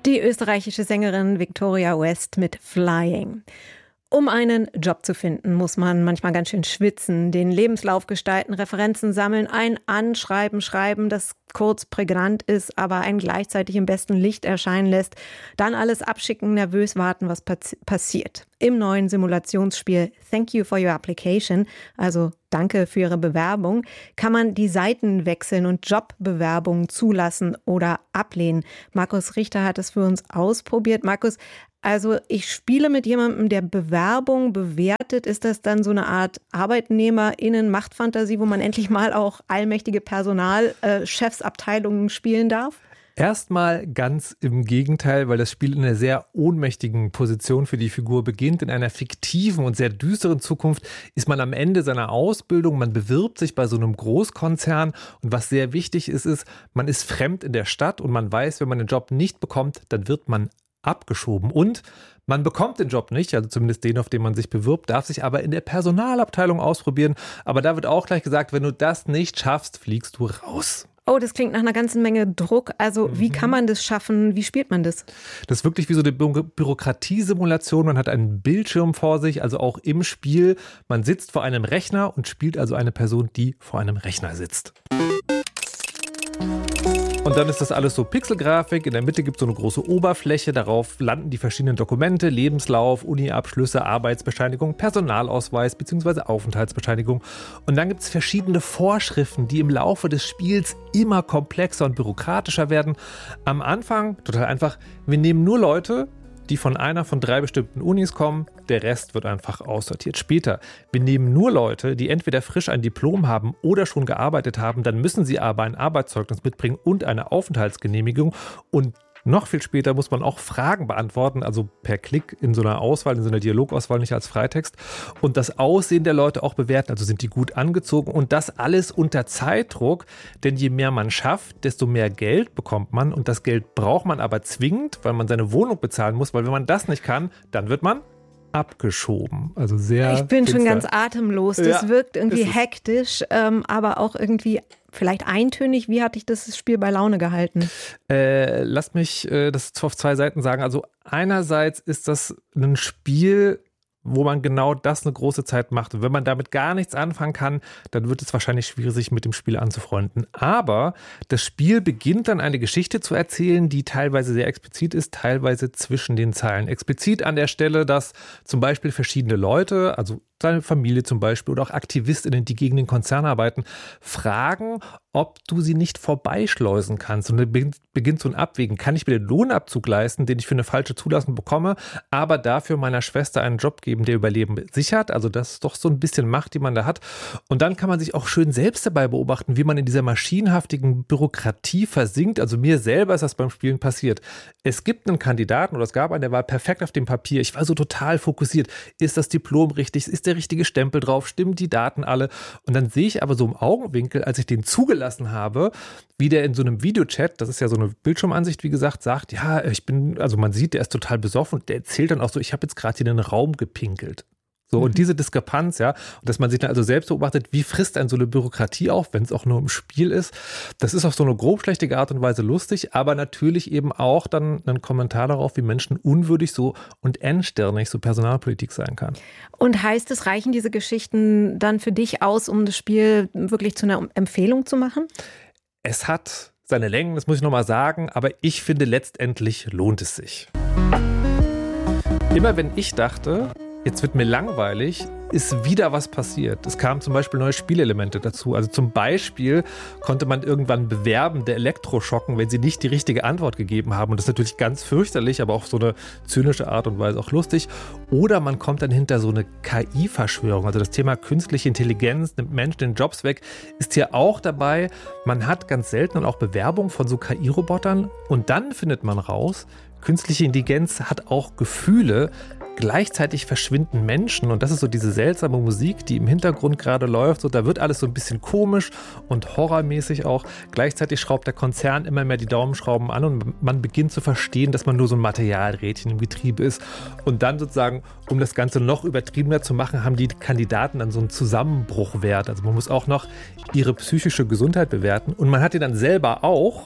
Die österreichische Sängerin Victoria West mit Flying. Um einen Job zu finden, muss man manchmal ganz schön schwitzen, den Lebenslauf gestalten, Referenzen sammeln, ein Anschreiben schreiben, das kurz prägnant ist, aber einen gleichzeitig im besten Licht erscheinen lässt. Dann alles abschicken, nervös warten, was passiert. Im neuen Simulationsspiel Thank You for Your Application, also Danke für Ihre Bewerbung, kann man die Seiten wechseln und Jobbewerbungen zulassen oder ablehnen. Markus Richter hat es für uns ausprobiert. Markus, also ich spiele mit jemandem, der Bewerbung bewertet. Ist das dann so eine Art ArbeitnehmerInnen-Machtfantasie, wo man endlich mal auch allmächtige Personalchefsabteilungen spielen darf? Erstmal ganz im Gegenteil, weil das Spiel in einer sehr ohnmächtigen Position für die Figur beginnt. In einer fiktiven und sehr düsteren Zukunft ist man am Ende seiner Ausbildung, man bewirbt sich bei so einem Großkonzern und was sehr wichtig ist, man ist fremd in der Stadt und man weiß, wenn man den Job nicht bekommt, dann wird man abgeschoben und man bekommt den Job nicht, also zumindest den, auf den man sich bewirbt, darf sich aber in der Personalabteilung ausprobieren. Aber da wird auch gleich gesagt, wenn du das nicht schaffst, fliegst du raus. Oh, das klingt nach einer ganzen Menge Druck. Also wie kann man das schaffen? Wie spielt man das? Das ist wirklich wie so eine Bürokratiesimulation. Man hat einen Bildschirm vor sich, also auch im Spiel. Man sitzt vor einem Rechner und spielt also eine Person, die vor einem Rechner sitzt. Und dann ist das alles so Pixelgrafik. In der Mitte gibt es so eine große Oberfläche. Darauf landen die verschiedenen Dokumente, Lebenslauf, Uni-Abschlüsse, Arbeitsbescheinigung, Personalausweis bzw. Aufenthaltsbescheinigung. Und dann gibt es verschiedene Vorschriften, die im Laufe des Spiels immer komplexer und bürokratischer werden. Am Anfang, total einfach, wir nehmen nur Leute, die von einer von 3 bestimmten Unis kommen, der Rest wird einfach aussortiert. Später, wir nehmen nur Leute, die entweder frisch ein Diplom haben oder schon gearbeitet haben, dann müssen sie aber ein Arbeitszeugnis mitbringen und eine Aufenthaltsgenehmigung und noch viel später muss man auch Fragen beantworten, also per Klick in so einer Auswahl, in so einer Dialogauswahl, nicht als Freitext. Und das Aussehen der Leute auch bewerten, also sind die gut angezogen und das alles unter Zeitdruck, denn je mehr man schafft, desto mehr Geld bekommt man und das Geld braucht man aber zwingend, weil man seine Wohnung bezahlen muss, weil wenn man das nicht kann, dann wird man abgeschoben. Also sehr. Ich bin schon ganz atemlos. Das Ja, wirkt irgendwie hektisch, aber auch irgendwie vielleicht eintönig. Wie hat dich das Spiel bei Laune gehalten? Lass mich das auf 2 Seiten sagen. Also einerseits ist das ein Spiel, wo man genau das eine große Zeit macht. Und wenn man damit gar nichts anfangen kann, dann wird es wahrscheinlich schwierig, sich mit dem Spiel anzufreunden. Aber das Spiel beginnt dann eine Geschichte zu erzählen, die teilweise sehr explizit ist, teilweise zwischen den Zeilen. Explizit an der Stelle, dass zum Beispiel verschiedene Leute, also seine Familie zum Beispiel oder auch AktivistInnen, die gegen den Konzern arbeiten, fragen, ob du sie nicht vorbeischleusen kannst. Und dann beginnt so ein Abwägen. Kann ich mir den Lohnabzug leisten, den ich für eine falsche Zulassung bekomme, aber dafür meiner Schwester einen Job geben, der Überleben sichert? Also das ist doch so ein bisschen Macht, die man da hat. Und dann kann man sich auch schön selbst dabei beobachten, wie man in dieser maschinenhaftigen Bürokratie versinkt. Also mir selber ist das beim Spielen passiert. Es gibt einen Kandidaten oder es gab einen, der war perfekt auf dem Papier. Ich war so total fokussiert. Ist das Diplom richtig? Ist der richtige Stempel drauf? Stimmen die Daten alle? Und dann sehe ich aber so im Augenwinkel, als ich den zugelassen habe, wie der in so einem Videochat, das ist ja so eine Bildschirmansicht, wie gesagt, sagt, ja, man sieht, der ist total besoffen. Der erzählt dann auch so, ich habe jetzt gerade hier in den Raum gepinkelt. So, und diese Diskrepanz, ja, und dass man sich dann also selbst beobachtet, wie frisst einen so eine Bürokratie auf, wenn es auch nur im Spiel ist. Das ist auf so eine grobschlächtige Art und Weise lustig, aber natürlich eben auch dann ein Kommentar darauf, wie Menschen unwürdig so und engstirnig so Personalpolitik sein kann. Und heißt es, reichen diese Geschichten dann für dich aus, um das Spiel wirklich zu einer Empfehlung zu machen? Es hat seine Längen, das muss ich nochmal sagen, aber ich finde, letztendlich lohnt es sich. Immer wenn ich dachte, jetzt wird mir langweilig, ist wieder was passiert. Es kamen zum Beispiel neue Spielelemente dazu. Also zum Beispiel konnte man irgendwann Bewerbende elektroschocken, wenn sie nicht die richtige Antwort gegeben haben. Und das ist natürlich ganz fürchterlich, aber auf so eine zynische Art und Weise auch lustig. Oder man kommt dann hinter so eine KI-Verschwörung. Also das Thema künstliche Intelligenz nimmt Menschen den Jobs weg, ist hier auch dabei. Man hat ganz selten auch Bewerbungen von so KI-Robotern. Und dann findet man raus, künstliche Intelligenz hat auch Gefühle. Gleichzeitig verschwinden Menschen und das ist so diese seltsame Musik, die im Hintergrund gerade läuft. So, da wird alles so ein bisschen komisch und horrormäßig auch. Gleichzeitig schraubt der Konzern immer mehr die Daumenschrauben an und man beginnt zu verstehen, dass man nur so ein Materialrädchen im Getriebe ist. Und dann sozusagen, um das Ganze noch übertriebener zu machen, haben die Kandidaten dann so einen Zusammenbruchwert. Also man muss auch noch ihre psychische Gesundheit bewerten und man hat die dann selber auch.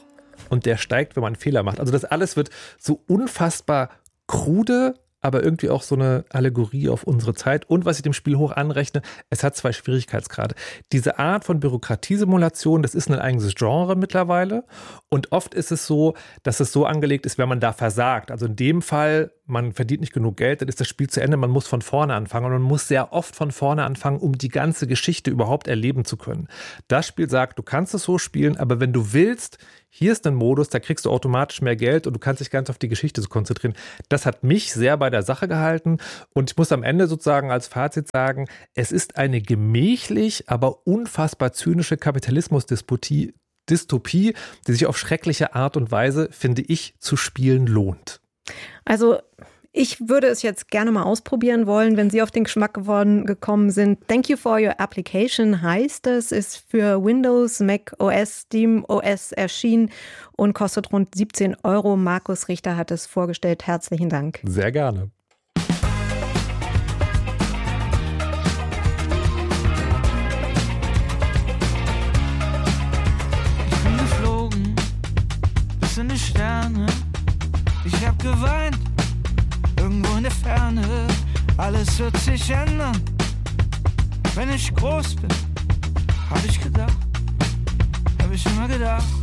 und der steigt, wenn man einen Fehler macht. Also das alles wird so unfassbar krude, aber irgendwie auch so eine Allegorie auf unsere Zeit. Und was ich dem Spiel hoch anrechne, es hat 2 Schwierigkeitsgrade. Diese Art von Bürokratiesimulation, das ist ein eigenes Genre mittlerweile. Und oft ist es so, dass es so angelegt ist, wenn man da versagt. Also in dem Fall, man verdient nicht genug Geld, dann ist das Spiel zu Ende, man muss von vorne anfangen. Und man muss sehr oft von vorne anfangen, um die ganze Geschichte überhaupt erleben zu können. Das Spiel sagt, du kannst es so spielen, aber wenn du willst, hier ist ein Modus, da kriegst du automatisch mehr Geld und du kannst dich ganz auf die Geschichte so konzentrieren. Das hat mich sehr bei der Sache gehalten und ich muss am Ende sozusagen als Fazit sagen, es ist eine gemächlich, aber unfassbar zynische Kapitalismus-Dystopie, die sich auf schreckliche Art und Weise, finde ich, zu spielen lohnt. Also ich würde es jetzt gerne mal ausprobieren wollen, wenn Sie auf den Geschmack gekommen sind. Thank you for your application heißt es, ist für Windows, Mac OS, Steam OS erschienen und kostet rund 17 €. Markus Richter hat es vorgestellt. Herzlichen Dank. Sehr gerne. Ich bin geflogen bis in die Sterne. Ich hab geweint. Irgendwo in der Ferne, alles wird sich ändern. Wenn ich groß bin, hab ich immer gedacht.